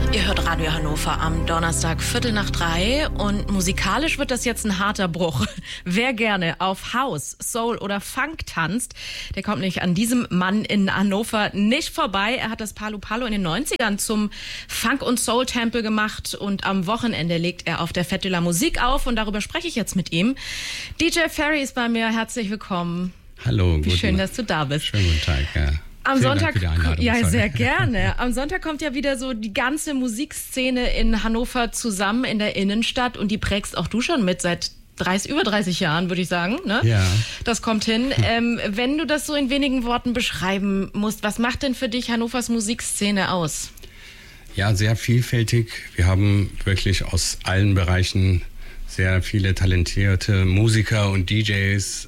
Ihr hört Radio Hannover am Donnerstag 2:45 und musikalisch wird das jetzt ein harter Bruch. Wer gerne auf House, Soul oder Funk tanzt, der kommt nämlich an diesem Mann in Hannover nicht vorbei. Er hat das Palo Palo in den 90ern zum Funk- und Soul-Tempel gemacht und am Wochenende legt er auf der Fête de la Musique auf und darüber spreche ich jetzt mit ihm. DJ Ferry ist bei mir, herzlich willkommen. Hallo. Wie schön, dass du da bist. Schönen guten Tag, ja. Am Sonntag, ja, sehr gerne. Am Sonntag kommt ja wieder so die ganze Musikszene in Hannover zusammen in der Innenstadt und die prägst auch du schon mit seit über 30 Jahren, würde ich sagen. Ne? Ja. Das kommt hin. Wenn du das so in wenigen Worten beschreiben musst, was macht denn für dich Hannovers Musikszene aus? Ja, sehr vielfältig. Wir haben wirklich aus allen Bereichen sehr viele talentierte Musiker und DJs.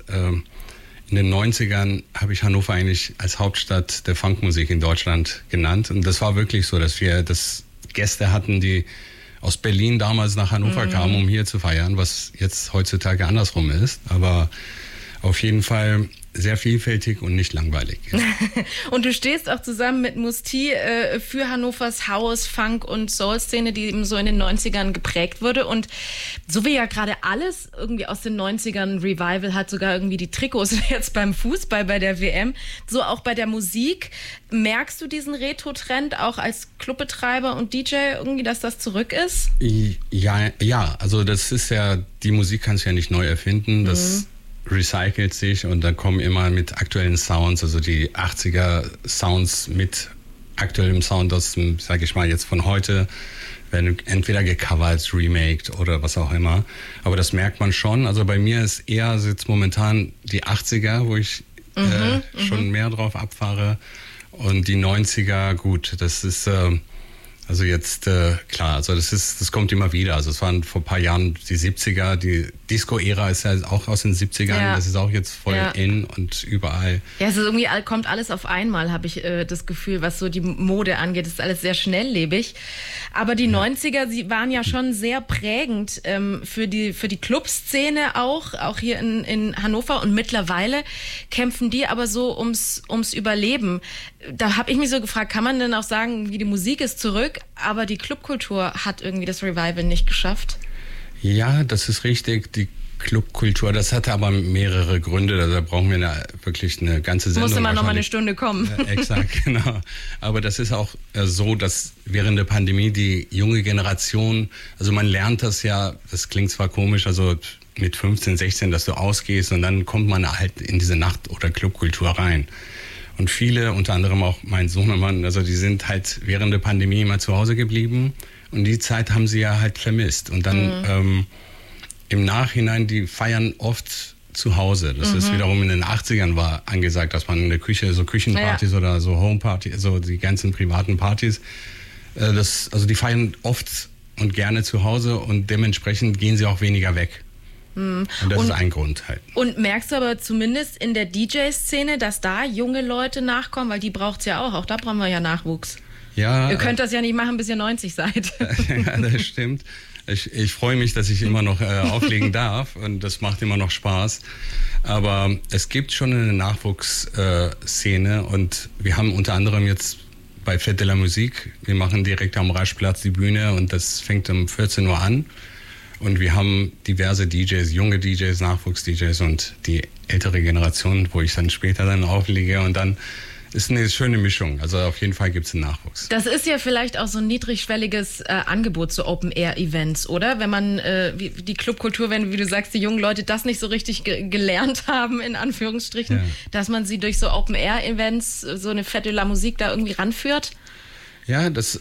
In den 90ern habe ich Hannover eigentlich als Hauptstadt der Funkmusik in Deutschland genannt. Und das war wirklich so, dass wir Gäste hatten, die aus Berlin damals nach Hannover kamen, um hier zu feiern, was jetzt heutzutage andersrum ist. Aber auf jeden Fall sehr vielfältig und nicht langweilig. Und du stehst auch zusammen mit Musti für Hannovers House, Funk- und Soul-Szene, die eben so in den 90ern geprägt wurde. Und so wie ja gerade alles irgendwie aus den 90ern Revival hat, sogar irgendwie die Trikots jetzt beim Fußball, bei der WM, so auch bei der Musik. Merkst du diesen Retro-Trend auch als Clubbetreiber und DJ irgendwie, dass das zurück ist? Ja, also das ist ja, die Musik kannst du ja nicht neu erfinden. Das recycelt sich und dann kommen immer mit aktuellen Sounds, also die 80er Sounds mit aktuellem Sound aus dem, sage ich mal, jetzt von heute, werden entweder gecovert, remaked oder was auch immer. Aber das merkt man schon. Also bei mir ist eher jetzt momentan die 80er, wo ich schon mehr drauf abfahre. Und die 90er, gut, das ist also jetzt, klar, also das kommt immer wieder. Also es waren vor ein paar Jahren die 70er, die Disco-Ära ist ja auch aus den 70ern. Ja. Das ist auch jetzt voll in und überall. Ja, es ist irgendwie, kommt alles auf einmal, habe ich das Gefühl, was so die Mode angeht. Es ist alles sehr schnelllebig. Aber die 90er, sie waren ja schon sehr prägend für die Clubszene auch hier in Hannover. Und mittlerweile kämpfen die aber so ums Überleben. Da habe ich mich so gefragt, kann man denn auch sagen, wie die Musik ist zurück, aber die Clubkultur hat irgendwie das Revival nicht geschafft? Ja, das ist richtig. Die Clubkultur, das hatte aber mehrere Gründe. Da brauchen wir wirklich eine ganze Sendung. Musste man noch mal eine Stunde kommen. Exakt, genau. Aber das ist auch so, dass während der Pandemie die junge Generation, also man lernt das ja, das klingt zwar komisch, also mit 15, 16, dass du ausgehst und dann kommt man halt in diese Nacht- oder Clubkultur rein. Und viele, unter anderem auch mein Sohnemann, also die sind halt während der Pandemie immer zu Hause geblieben und die Zeit haben sie ja halt vermisst. Und dann im Nachhinein, die feiern oft zu Hause. Das ist wiederum in den 80ern war angesagt, dass man in der Küche, so Küchenpartys oder so Homepartys, so die ganzen privaten Partys, also die feiern oft und gerne zu Hause und dementsprechend gehen sie auch weniger weg. Und das ist ein Grund halt. Und merkst du aber zumindest in der DJ-Szene, dass da junge Leute nachkommen, weil die braucht's ja auch. Auch da brauchen wir ja Nachwuchs. Ja. Ihr könnt das ja nicht machen, bis ihr 90 seid. Ja, das stimmt. Ich freue mich, dass ich immer noch auflegen darf und das macht immer noch Spaß. Aber es gibt schon eine Nachwuchsszene und wir haben unter anderem jetzt bei Fête de la Musique, wir machen direkt am Raschplatz die Bühne und das fängt um 14 Uhr an. Und wir haben diverse DJs, junge DJs, Nachwuchs-DJs und die ältere Generation, wo ich dann später dann auflege. Und dann ist eine schöne Mischung. Also auf jeden Fall gibt es einen Nachwuchs. Das ist ja vielleicht auch so ein niedrigschwelliges Angebot zu Open-Air-Events, oder? Wenn man die Clubkultur, wenn, wie du sagst, die jungen Leute das nicht so richtig gelernt haben, in Anführungsstrichen, dass man sie durch so Open-Air-Events, so eine Fête de la Musique da irgendwie ranführt? Ja, das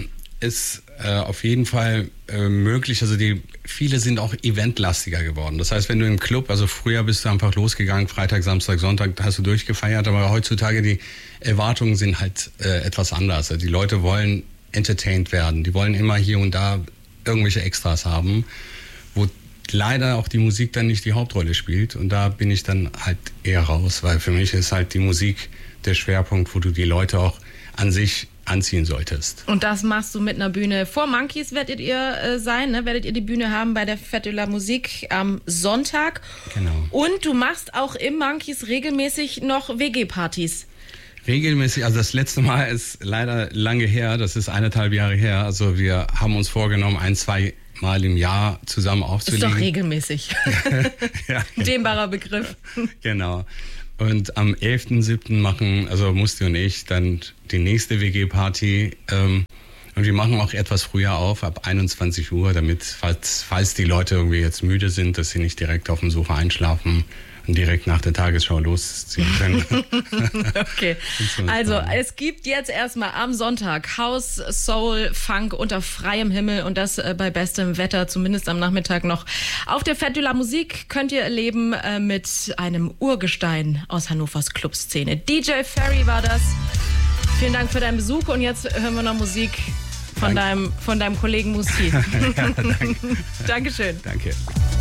ist auf jeden Fall möglich. Also viele sind auch eventlastiger geworden. Das heißt, wenn du im Club, also früher bist du einfach losgegangen, Freitag, Samstag, Sonntag hast du durchgefeiert, aber heutzutage die Erwartungen sind halt etwas anders. Also die Leute wollen entertained werden, die wollen immer hier und da irgendwelche Extras haben, wo leider auch die Musik dann nicht die Hauptrolle spielt und da bin ich dann halt eher raus, weil für mich ist halt die Musik der Schwerpunkt, wo du die Leute auch an sich anziehen solltest. Und das machst du mit einer Bühne. Vor Monkeys werdet ihr sein, ne? Werdet ihr die Bühne haben bei der Fête de la Musique am Sonntag. Genau. Und du machst auch im Monkeys regelmäßig noch WG-Partys. Regelmäßig, also das letzte Mal ist leider lange her, das ist 1,5 Jahre her. Also wir haben uns vorgenommen, 1-2 Mal im Jahr zusammen aufzulegen. Ist doch regelmäßig. Ja, genau. Dehnbarer Begriff. Genau. Und am 11.07. machen, also Musti und ich, dann die nächste WG-Party. Und wir machen auch etwas früher auf, ab 21 Uhr, damit, falls die Leute irgendwie jetzt müde sind, dass sie nicht direkt auf dem Sofa einschlafen und direkt nach der Tagesschau losziehen können. Okay, also es gibt jetzt erstmal am Sonntag House, Soul, Funk unter freiem Himmel und das bei bestem Wetter, zumindest am Nachmittag noch. Auf der Fête de la Musique könnt ihr erleben mit einem Urgestein aus Hannovers Clubszene. DJ Ferry war das. Vielen Dank für deinen Besuch und jetzt hören wir noch Musik von deinem Kollegen Musti. Ja, danke. Dankeschön. Danke.